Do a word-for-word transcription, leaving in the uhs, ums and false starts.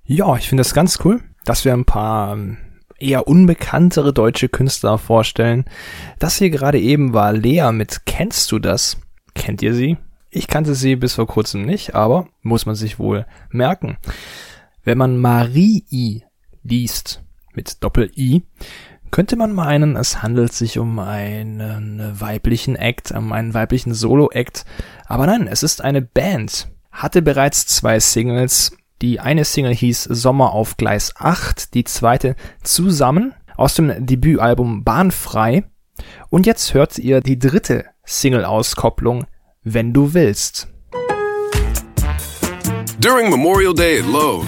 Ja, ich finde das ganz cool, dass wir ein paar eher unbekanntere deutsche Künstler vorstellen. Das hier gerade eben war Lea mit Kennst du das? Kennt ihr sie? Ich kannte sie bis vor kurzem nicht, aber muss man sich wohl merken. Wenn man Marie liest, mit Doppel-I, könnte man meinen, es handelt sich um einen weiblichen Act, um einen weiblichen Solo-Act. Aber nein, es ist eine Band. Hatte bereits zwei Singles. Die eine Single hieß Sommer auf Gleis acht, die zweite Zusammen aus dem Debütalbum Bahnfrei. Und jetzt hört ihr die dritte Single-Auskopplung Wenn du willst. During Memorial Day at Lowe's,